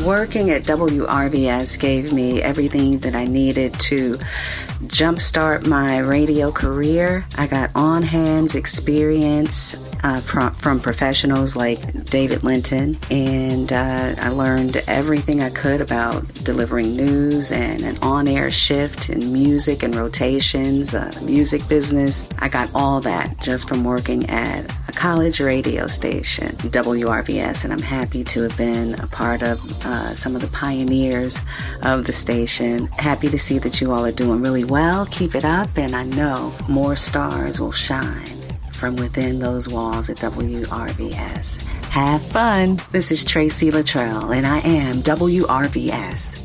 Working at WRVS gave me everything that I needed to jumpstart my radio career. I got on-hands experience from professionals like David Linton, and I learned everything I could about delivering news and an on-air shift in music and rotations, music business. I got all that just from working at a college radio station, WRVS, and I'm happy to have been a part of some of the pioneers of the station. Happy to see that you all are doing really well. Keep it up, and I know more stars will shine from within those walls at WRVS. Have fun. This is Tracy Luttrell, and I am WRVS.